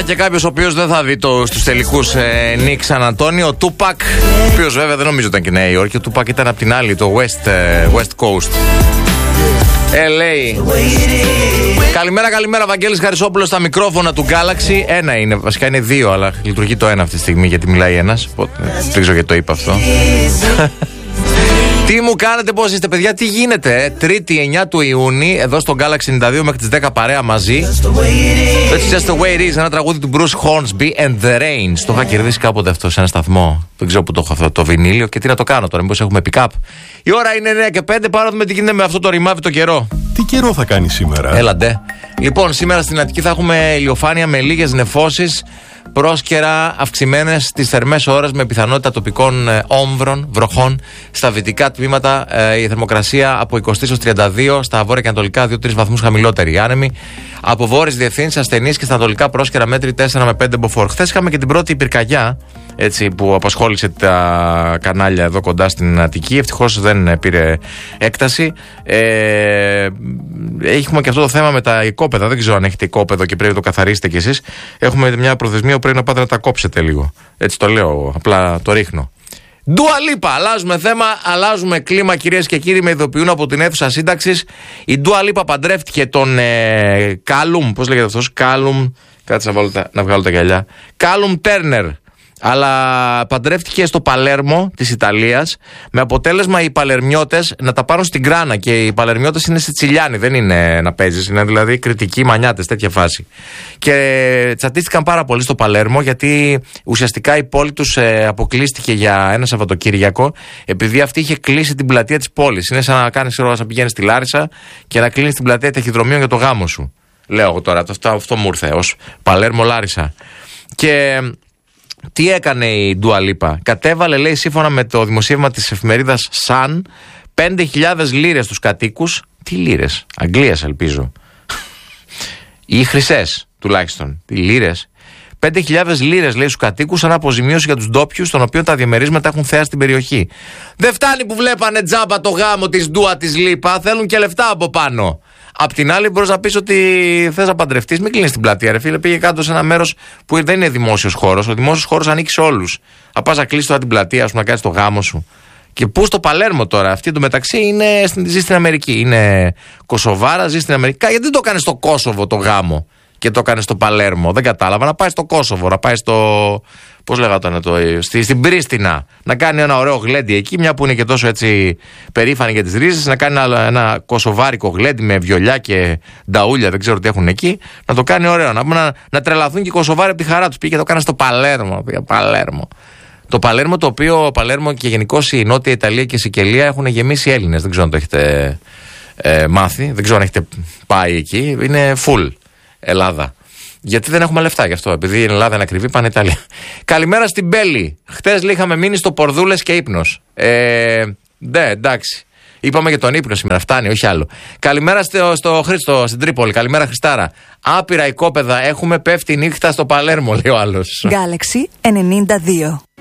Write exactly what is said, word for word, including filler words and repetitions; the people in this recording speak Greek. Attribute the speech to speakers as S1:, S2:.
S1: Υπάρχει και κάποιος ο οποίος δεν θα δει το, στους τελικούς ε, Νίκ Σαν Αντώνιο, ο Tupac, ο οποίος βέβαια δεν νομίζω ήταν και Νέα Υόρκη. Ο Tupac ήταν από την άλλη, το West, ε, West Coast, ελ έι. Καλημέρα, καλημέρα, Βαγγέλης Χαρισόπουλος στα μικρόφωνα του Galaxy. Ένα είναι, βασικά είναι δύο, αλλά λειτουργεί το ένα αυτή τη στιγμή γιατί μιλάει ένας. Οπότε δεν ξέρω γιατί το είπα αυτό. Τι μου κάνετε, πώς είστε, παιδιά, τι γίνεται, ε? Τρίτη εννιά του Ιούνιου, εδώ στο Galaxy ενενήντα δύο μέχρι τις δέκα παρέα μαζί. That's just the way it is, ένα τραγούδι του Bruce Hornsby and the Rains. Το είχα κερδίσει κάποτε αυτό σε ένα σταθμό. Δεν ξέρω που το έχω αυτό το βινίλιο και τι να το κάνω τώρα, μήπως έχουμε pick-up. Η ώρα είναι εννιά και πέντε, πάρα δούμε τι γίνεται με αυτό το ρημάδι το καιρό.
S2: Τι καιρό θα κάνει σήμερα?
S1: Έλαντε. Λοιπόν, σήμερα στην Αττική θα έχουμε ηλιοφάνεια με λίγες νεφώσεις. Πρόσκαιρα αυξημένες τις θερμές ώρες με πιθανότητα τοπικών ε, όμβρων, βροχών. Στα δυτικά τμήματα ε, η θερμοκρασία από είκοσι έως τριάντα δύο, στα βόρεια και ανατολικά δύο τρεις βαθμούς χαμηλότερη. Άνεμη από βόρειες διευθύνσεις ασθενείς και στα ανατολικά πρόσκαιρα μέτρη τέσσερα με πέντε μποφόρ. Χθες είχαμε και την πρώτη πυρκαγιά, έτσι, που απασχόλησε τα κανάλια εδώ κοντά στην Αττική. Ευτυχώς δεν πήρε έκταση. Ε, έχουμε και αυτό το θέμα με τα οικόπεδα. Δεν ξέρω αν έχετε οικόπεδο και πρέπει να το καθαρίσετε κι εσείς. Έχουμε μια προθεσμία που πρέπει να πάτε να τα κόψετε λίγο. Έτσι το λέω, απλά το ρίχνω. Dua Lipa, αλλάζουμε θέμα, αλλάζουμε κλίμα, κυρίες και κύριοι. Με ειδοποιούν από την αίθουσα σύνταξης. Η Dua Lipa παντρεύτηκε τον ε, Κάλουμ, πώς λέγεται αυτός, Κάλουμ, κάτσε να, βάλω τα, να βγάλω τα γυαλιά. Κάλουμ Τέρνερ. Αλλά παντρεύτηκε στο Παλέρμο της Ιταλίας, με αποτέλεσμα οι Παλερμιώτες να τα πάρουν στην κράνα. Και οι Παλερμιώτες είναι Σιτσιλιάνοι, δεν είναι να παίζεις, είναι δηλαδή κριτικοί μανιάτες, τέτοια φάση. Και τσατίστηκαν πάρα πολύ στο Παλέρμο, γιατί ουσιαστικά η πόλη τους ε, αποκλείστηκε για ένα Σαββατοκύριακο, επειδή αυτή είχε κλείσει την πλατεία της πόλης. Είναι σαν να κάνεις, ξέρω, να πηγαίνεις στη Λάρισα και να κλείνεις την πλατεία ταχυδρομείων για το γάμο σου. Λέω εγώ τώρα, αυτό, αυτό μου ήρθε ως Παλέρμο Λάρισα. Και τι έκανε η Dua Lipa? Κατέβαλε, λέει, σύμφωνα με το δημοσίευμα της εφημερίδας Sun, πέντε χιλιάδες λίρες στους κατοίκους. Τι λίρες? Αγγλίας, ελπίζω. Ή χρυσές, τουλάχιστον. Τι λίρες? πέντε χιλιάδες λίρες, λέει, στους κατοίκους, σαν αποζημίωση για τους ντόπιους, των οποίων τα διαμερίσματα έχουν θέα στην περιοχή. Δεν φτάνει που βλέπανε τζάμπα το γάμο της Dua της Lipa, θέλουν και λεφτά από πάνω. Απ' την άλλη, μπορείς να πεις ότι θες να παντρευτείς, μην κλείνεις την πλατεία, ρε φίλε. Πήγε κάτω σε ένα μέρος που δεν είναι δημόσιος χώρος. Ο δημόσιος χώρος ανήκει σε όλους. Να πας να κλείσεις τώρα την πλατεία σου, να κάνεις το γάμο σου. Και πού? Στο Παλέρμο τώρα. Αυτή εντωμεταξύ είναι, ζει στην Αμερική. Είναι Κωσοβάρα, ζει στην Αμερική. Γιατί δεν το κάνει στο Κόσοβο το γάμο και το έκανε στο Παλέρμο? Δεν κατάλαβα. Να πάει στο Κόσοβο, να πάει στο. Πώς λέγατε το. Στη, στην Πρίστινα. Να κάνει ένα ωραίο γλέντι εκεί, μια που είναι και τόσο έτσι περήφανη για τις ρίζες. Να κάνει ένα, ένα κοσοβάρικο γλέντι με βιολιά και νταούλια, δεν ξέρω τι έχουν εκεί. Να το κάνει ωραίο. Να, να, να τρελαθούν και οι Κωσοβάροι από τη χαρά τους. Πήγε και το κάνει στο Παλέρμο. Παλέρμο. Το Παλέρμο, το οποίο Παλέρμο και γενικώς η Νότια Ιταλία και η Σικελία έχουν γεμίσει Έλληνες. Δεν ξέρω αν το έχετε ε, μάθει. Δεν ξέρω αν έχετε πάει εκεί. Είναι full Ελλάδα. Γιατί δεν έχουμε λεφτά γι' αυτό. Επειδή η Ελλάδα είναι ακριβή, πάνε Ιταλία. Καλημέρα στην Μπέλη. Χτες είχαμε μείνει στο Πορδούλες και ύπνος. Ε, ναι, εντάξει. Είπαμε για τον ύπνο σήμερα. Φτάνει, όχι άλλο. Καλημέρα στο, στο Χρήστο, στην Τρίπολη. Καλημέρα, Χριστάρα. Άπειρα οικόπεδα έχουμε, πέφτει νύχτα στο Παλέρμο, λέει ο άλλος.
S3: Galaxy ενενήντα δύο.